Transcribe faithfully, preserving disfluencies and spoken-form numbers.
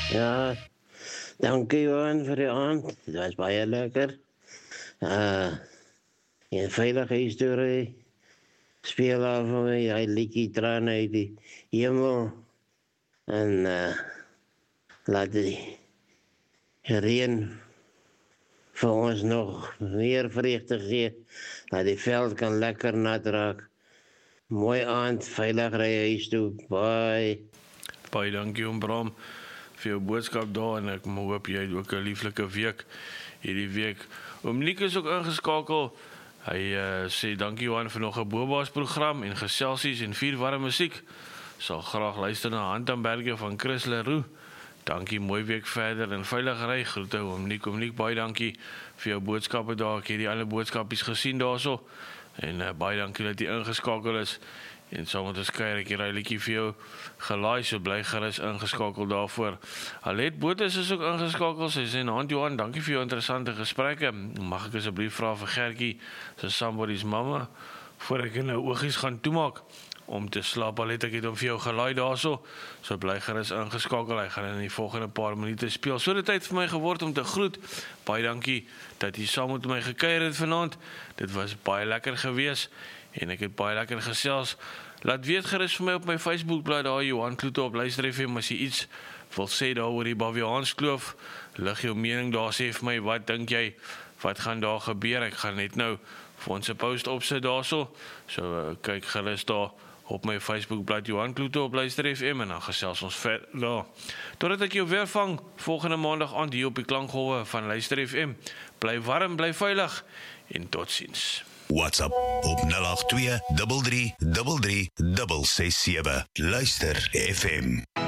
Ja, dankie Johan vir die aand. Dit was baie lekker. Uh, en veilige historie. Speel af vir my, hy liedjie trane uit die hemel. En uh, laat die reën vir ons nog meer vreugde gee. Dat die veld kan lekker nat raak. Mooi aand, veilig ry huis toe. Bye. Baie dankie om Bram vir jou boodskap daar en ek hoop jy het ook 'n lieflike week hierdie week. Oom Nick is ook ingeskakel. Hy uh, sê dankie Johan vir nog 'n Boba's program en geselsies en vier warm musiek. Sal graag luister na Handamberge van Chris Leroux. Dankie, mooi week verder en veilig ry. Groete oom Nick. Oom Nick, baie dankie vir jou boodskappe daar. Ek het die ander boodskapies gesien daarso. En uh, baie dankie dat jy ingeskakel is. En saam met ons kuier ek hier 'n liedjie vir jou gelaai, so bly gerus ingeskakel daarvoor. Alet Botes is ook ingeskakel. Sy sê, "Hand Johan, dankie vir jou interessante gesprekke. Mag ek asseblief vra vir Gertjie, sy somebody's mamma, voor ek nou oogies gaan toemaak om te slaap." Alet, ek het hom vir jou gelaai daarso. So bly gerus ingeskakel. Hy gaan in die volgende paar minute speel. So dit tyd vir my geword om te groet. Baie dankie dat jy saam met my gekuier het vanaand. Dit was baie lekker geweest. En ek het baie lekker gesels. Laat weet gerus vir my op my Facebookblad daar, Johan Kloete op Luister F M, as jy iets wil sê daar oor die Baviaanskloof. Lig jou mening daar, sê vir my, wat dink jy, wat gaan daar gebeur? Ek gaan net nou vir ons 'n post opsit daarso. So uh, kyk gerus daar op my Facebookblad Johan Kloete op Luister F M en dan gesels ons verder daar. Totdat ek jou weer vang volgende maandag aand hier op die klankgolwe van Luister F M. Bly warm, bly veilig en totsiens. WhatsApp op nul agt twee drie drie drie drie ses ses sewe. Luister F M.